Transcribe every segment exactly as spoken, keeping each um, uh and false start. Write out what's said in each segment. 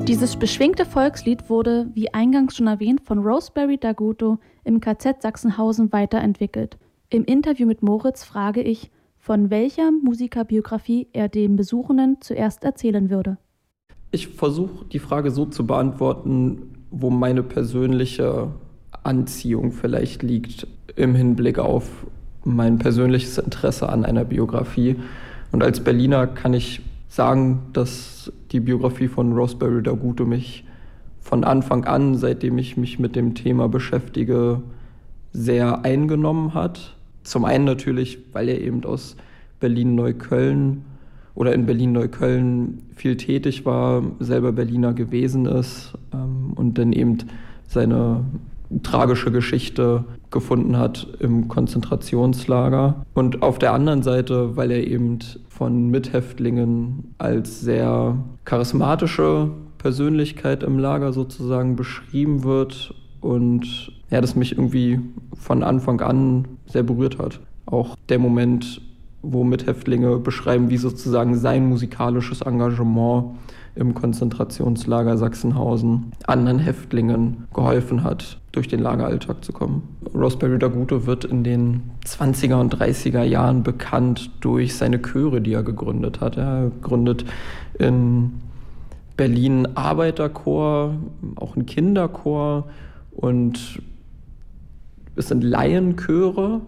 Dieses beschwingte Volkslied wurde, wie eingangs schon erwähnt, von Rosebery Daguto im K Z Sachsenhausen weiterentwickelt. Im Interview mit Moritz frage ich, von welcher Musikerbiografie er den Besuchenden zuerst erzählen würde. Ich versuche die Frage so zu beantworten, wo meine persönliche Anziehung vielleicht liegt im Hinblick auf mein persönliches Interesse an einer Biografie. Und als Berliner kann ich sagen, dass die Biografie von Rosebery Daguto mich von Anfang an, seitdem ich mich mit dem Thema beschäftige, sehr eingenommen hat. Zum einen natürlich, weil er eben aus Berlin-Neukölln oder in Berlin-Neukölln viel tätig war, selber Berliner gewesen ist ähm, und dann eben seine tragische Geschichte gefunden hat im Konzentrationslager. Und auf der anderen Seite, weil er eben von Mithäftlingen als sehr charismatische Persönlichkeit im Lager sozusagen beschrieben wird und ja, das mich irgendwie von Anfang an sehr berührt hat. Auch der Moment, wo Mithäftlinge beschreiben, wie sozusagen sein musikalisches Engagement im Konzentrationslager Sachsenhausen anderen Häftlingen geholfen hat, durch den Lageralltag zu kommen. Rosebery Daguto wird in den zwanziger und dreißiger Jahren bekannt durch seine Chöre, die er gegründet hat. Er gründet in Berlin Arbeiterchor, auch einen Kinderchor und es sind Laienchöre.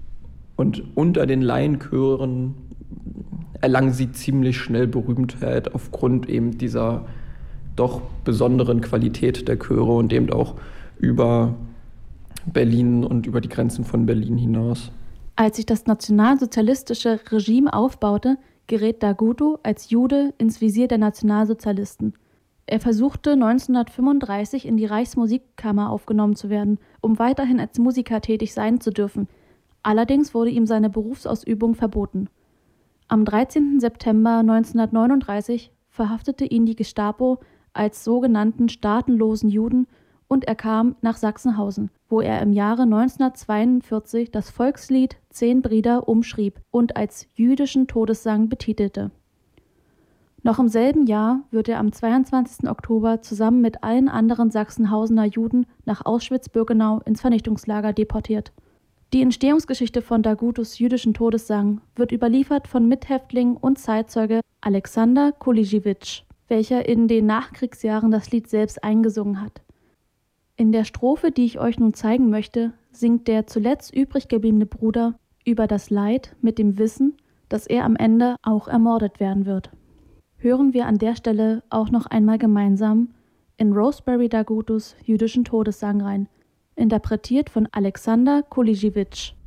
Und unter den Laienchören erlangen sie ziemlich schnell Berühmtheit aufgrund eben dieser doch besonderen Qualität der Chöre und eben auch über Berlin und über die Grenzen von Berlin hinaus. Als sich das nationalsozialistische Regime aufbaute, gerät Daguto als Jude ins Visier der Nationalsozialisten. Er versuchte neunzehnhundertfünfunddreißig in die Reichsmusikkammer aufgenommen zu werden, um weiterhin als Musiker tätig sein zu dürfen. Allerdings wurde ihm seine Berufsausübung verboten. Am dreizehnten September neunzehnhundertneununddreißig verhaftete ihn die Gestapo als sogenannten staatenlosen Juden und er kam nach Sachsenhausen, wo er im Jahre neunzehnhundertzweiundvierzig das Volkslied Zehn Brider umschrieb und als jüdischen Todessang betitelte. Noch im selben Jahr wird er am zweiundzwanzigsten Oktober zusammen mit allen anderen Sachsenhausener Juden nach Auschwitz-Birkenau ins Vernichtungslager deportiert. Die Entstehungsgeschichte von Dagutos jüdischen Todessang wird überliefert von Mithäftling und Zeitzeuge Alexander Kulijewitsch, welcher in den Nachkriegsjahren das Lied selbst eingesungen hat. In der Strophe, die ich euch nun zeigen möchte, singt der zuletzt übrig gebliebene Bruder über das Leid mit dem Wissen, dass er am Ende auch ermordet werden wird. Hören wir an der Stelle auch noch einmal gemeinsam in Rosebery Dagutos jüdischen Todessang rein, interpretiert von Alexander Kulijewitsch.